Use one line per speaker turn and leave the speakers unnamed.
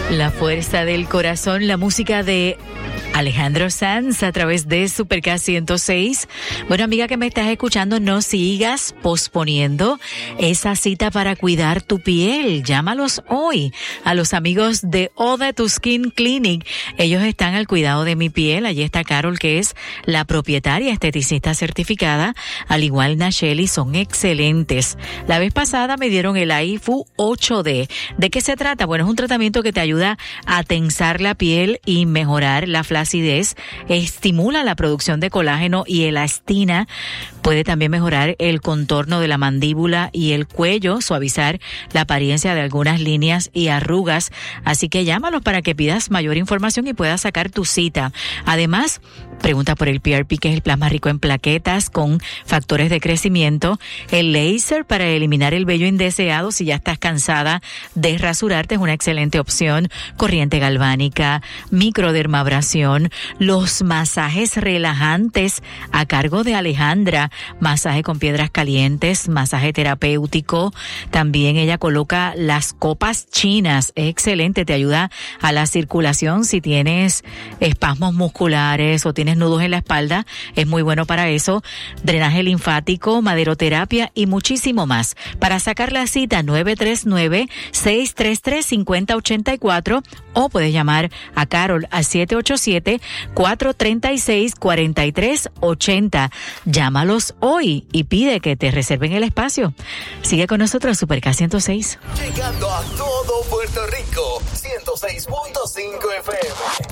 La fuerza del corazón, la música de Alejandro Sanz a través de Super K 106. Bueno, amiga que me estás escuchando, no sigas posponiendo esa cita para cuidar tu piel. Llámalos hoy a los amigos de Oda to Skin Clinic. Ellos están al cuidado de mi piel. Allí está Carol, que es la propietaria esteticista certificada, al igual Nacheli, son excelentes. La vez pasada me dieron el AIFU 8D. ¿De qué se trata? Bueno, es un tratamiento que te ayuda a tensar la piel y mejorar la flacidez, estimula la producción de colágeno y elastina, puede también mejorar el contorno de la mandíbula y el cuello, suavizar la apariencia de algunas líneas y arrugas, así que llámalos para que pidas mayor información y puedas sacar tu cita. Además, pregunta por el PRP, que es el plasma rico en plaquetas con factores de crecimiento, el láser para eliminar el vello indeseado si ya estás cansada de rasurarte, es una excelente opción, corriente galvánica, microdermabrasión, los masajes relajantes a cargo de Alejandra, masaje con piedras calientes, masaje terapéutico, también ella coloca las copas chinas, es excelente, te ayuda a la circulación si tienes espasmos musculares o tienes nudos en la espalda, es muy bueno para eso, drenaje linfático, maderoterapia y muchísimo más. Para sacar la cita, 939-633-5084 o puedes llamar a Carol al 787-436-4380. Llámalos hoy y pide que te reserven el espacio. Sigue con nosotros, Super K 106.
Llegando a todo Puerto Rico, 106.5 FM.